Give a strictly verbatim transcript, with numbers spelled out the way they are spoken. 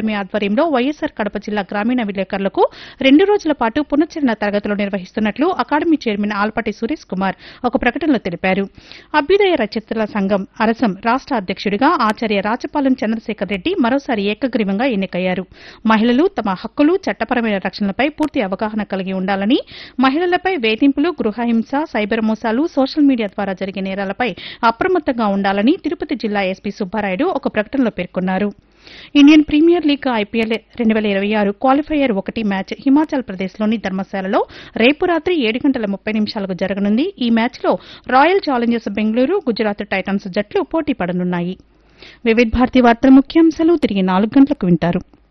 Academy ఆధ్వర్యంలో వైఎస్సార్ కడప జిల్లా గ్రామీణ విలేకరులకు రెండు రోజుల పాటు పునశ్చరణ తరగతులు నిర్వహిస్తున్నట్లు academy chairman all party Suresh Kumar ఒక ప్రకటనలో తెలిపారు. అభ్యుదయ రచయితల సంఘం అరసం రాష్ట అధ్యక్షుడిగా ఆచార్య రాచపాలెం చంద్రశేఖర్ రెడ్డి మరోసారి ఏకగ్రీవంగా ఎన్నికయ్యారు. మహిళలు తమ హక్కులు, చట్టపరమైన రక్షణలపై పూర్తి అవగాహన కలిగి ఉండాలని, మహిళలపై వేధింపులు, గృహహింస, సైబర్ మోసాలు, సోషల్ మీడియా ద్వారా జరిగే నేరాలపై అప్రమత్తంగా ఉండాలని తిరుపతి జిల్లా ఎస్పీ సుబ్బారాయుడు ఒక ప్రకటనలో పేర్కొన్నారు. ఇండియన్ ప్రీమియర్ లీగ్ ఐపీఎల్ రెండు వేల ఇరవై ఆరు క్వాలిఫైయర్ ఒకటి మ్యాచ్ హిమాచల్ ప్రదేశ్లోని ధర్మశాలలో రేపు రాత్రి ఏడు గంటల ముప్పై నిమిషాలకు జరగనుంది. ఈ మ్యాచ్లో royal Challengers Bengaluru, Gujarat Titans జట్లు పోటీ పడనున్నాయి. వివిధ భారతి వార్తల ముఖ్యాంశాలు తిరిగి నాలుగు గంటలకు వింటారు.